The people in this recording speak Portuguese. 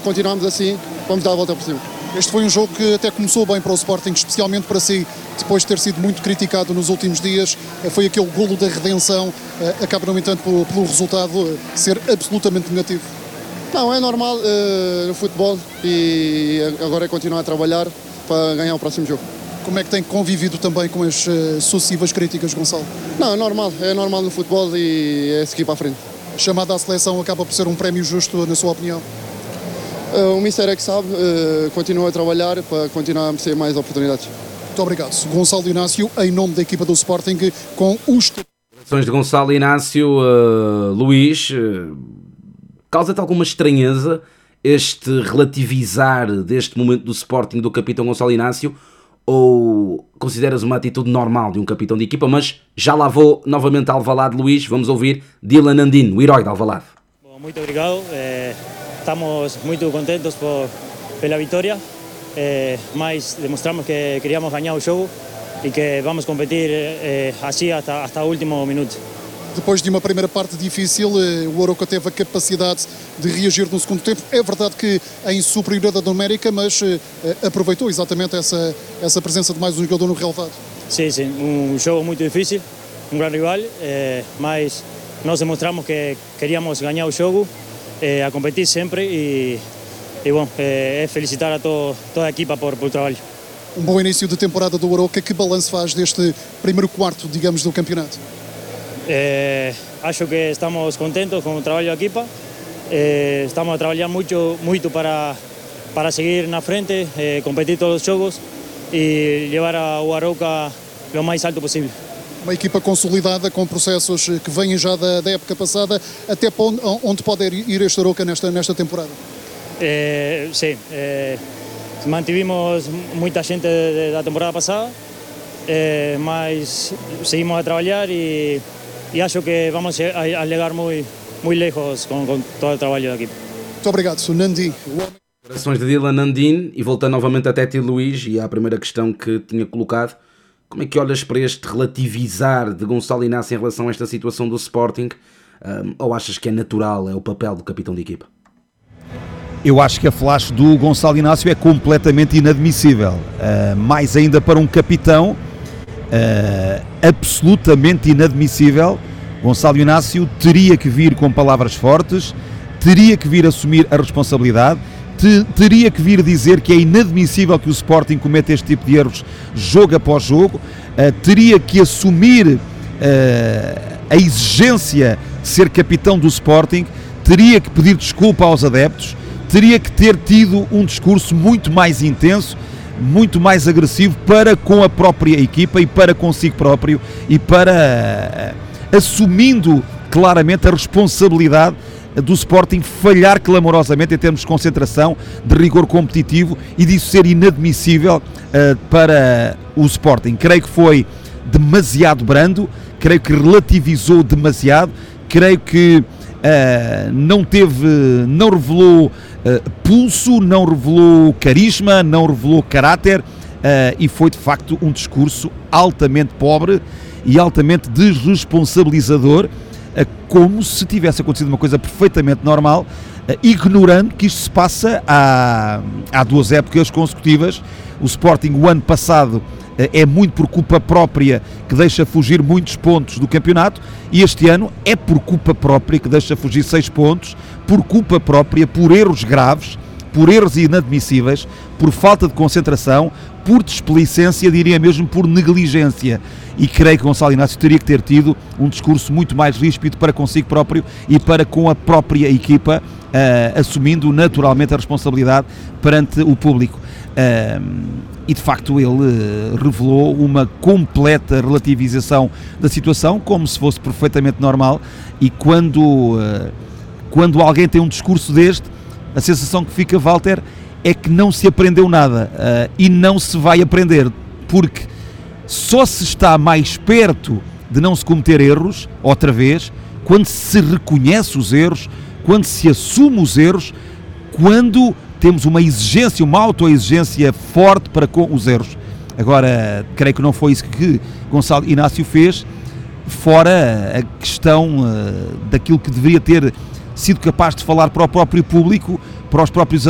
se continuarmos assim, vamos dar a volta por cima. Este foi um jogo que até começou bem para o Sporting, especialmente para si, depois de ter sido muito criticado nos últimos dias. Foi aquele golo da redenção, acaba, no entanto, pelo resultado ser absolutamente negativo. Não, é normal no futebol e agora é continuar a trabalhar para ganhar o próximo jogo. Como é que tem convivido também com as sucessivas críticas, Gonçalo? Não, é normal no futebol e é seguir para a frente. Chamada à seleção acaba por ser um prémio justo, na sua opinião? O Mister é que sabe, continua a trabalhar para continuar a merecer mais oportunidades. Muito obrigado. Gonçalo Inácio, em nome da equipa do Sporting, com os... Declarações de Gonçalo Inácio, Luís, causa-te alguma estranheza este relativizar deste momento do Sporting do capitão Gonçalo Inácio, ou consideras uma atitude normal de um capitão de equipa? Mas já lá vou novamente a Alvalade, Luís, vamos ouvir Dylan Andin, o herói de Alvalade. Muito obrigado, estamos muito contentes pela vitória, mas demonstramos que queríamos ganhar o jogo e que vamos competir assim hasta o último minuto. Depois de uma primeira parte difícil, o Arouca teve a capacidade de reagir no segundo tempo. É verdade que em superioridade numérica, mas aproveitou exatamente essa presença de mais um jogador no relevado. Sim, um jogo muito difícil, um grande rival, mas nós demonstramos que queríamos ganhar o jogo, a competir sempre e bom, felicitar a toda a equipa por trabalho. Um bom início de temporada do Arouca. Que balanço faz deste primeiro quarto, digamos, do campeonato? Acho que estamos contentos com o trabalho da equipa, estamos a trabalhar muito para seguir na frente, competir todos os jogos e levar o Arouca o mais alto possível. Uma equipa consolidada, com processos que vêm já da época passada. Até onde pode ir este Arouca nesta temporada? Sim, mantivemos muita gente da temporada passada, mas seguimos a trabalhar e acho que vamos a chegar muito lejos com todo o trabalho da equipe. Muito obrigado, Nandi. Declarações de Dylan Andin, e voltando novamente até ti, Luís, e à primeira questão que tinha colocado, como é que olhas para este relativizar de Gonçalo Inácio em relação a esta situação do Sporting, ou achas que é natural, é o papel do capitão de equipa? Eu acho que a flash do Gonçalo Inácio é completamente inadmissível, mais ainda para um capitão, absolutamente inadmissível. Gonçalo Inácio teria que vir com palavras fortes, teria que vir assumir a responsabilidade, teria que vir dizer que é inadmissível que o Sporting cometa este tipo de erros jogo após jogo, teria que assumir a exigência de ser capitão do Sporting, teria que pedir desculpa aos adeptos, teria que ter tido um discurso muito mais intenso, muito mais agressivo para com a própria equipa e para consigo próprio, e para assumindo claramente a responsabilidade do Sporting falhar clamorosamente em termos de concentração, de rigor competitivo, e disso ser inadmissível para o Sporting. Creio que foi demasiado brando, creio que relativizou demasiado, creio que não revelou pulso, não revelou carisma, não revelou caráter, e foi de facto um discurso altamente pobre e altamente desresponsabilizador, como se tivesse acontecido uma coisa perfeitamente normal, ignorando que isto se passa há 2 épocas consecutivas. O Sporting, o ano passado, é muito por culpa própria que deixa fugir muitos pontos do campeonato, e este ano é por culpa própria que deixa fugir 6 pontos, por culpa própria, por erros graves, por erros inadmissíveis, por falta de concentração, por desplicência, diria mesmo por negligência. E creio que Gonçalo Inácio teria que ter tido um discurso muito mais ríspido para consigo próprio e para com a própria equipa, assumindo naturalmente a responsabilidade perante o público. E de facto ele revelou uma completa relativização da situação, como se fosse perfeitamente normal, e quando alguém tem um discurso deste, a sensação que fica, Walter, é que não se aprendeu nada, e não se vai aprender, porque só se está mais perto de não se cometer erros, outra vez, quando se reconhece os erros, quando se assume os erros, quando temos uma exigência, uma autoexigência forte para com os erros. Agora, creio que não foi isso que Gonçalo Inácio fez, fora a questão daquilo que deveria ter sido capaz de falar para o próprio público, para os próprios